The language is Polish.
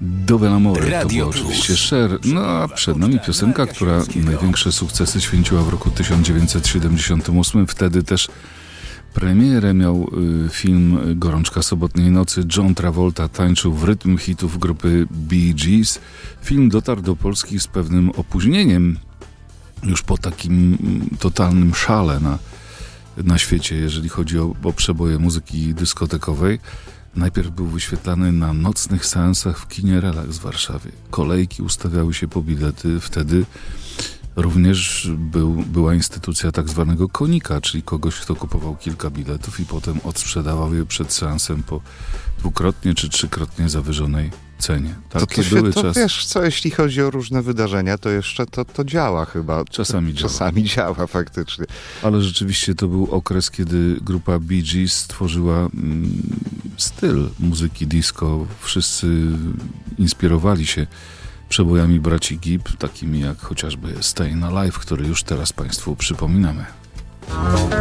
Dove l'amore to Radio była Plus. oczywiście Cher. No a przed nami piosenka, która największe sukcesy święciła w roku 1978. Wtedy też premierę miał film Gorączka sobotniej nocy. John Travolta tańczył w rytm hitów grupy Bee Gees. Film dotarł do Polski z pewnym opóźnieniem, już po takim totalnym szale na świecie, jeżeli chodzi o przeboje muzyki dyskotekowej. Najpierw był wyświetlany na nocnych seansach w kinie Relax w Warszawie. Kolejki ustawiały się po bilety. Wtedy również była instytucja tak zwanego konika, czyli kogoś, kto kupował kilka biletów i potem odsprzedawał je przed seansem po dwukrotnie czy trzykrotnie zawyżonej cenie. Takie były czasy. Wiesz co, jeśli chodzi o różne wydarzenia, to jeszcze to działa chyba. Czasami działa faktycznie. Ale rzeczywiście to był okres, kiedy grupa Bee Gees stworzyła styl muzyki disco. Wszyscy inspirowali się przebojami braci Gibb, takimi jak chociażby Stayin' Alive, który już teraz Państwu przypominamy.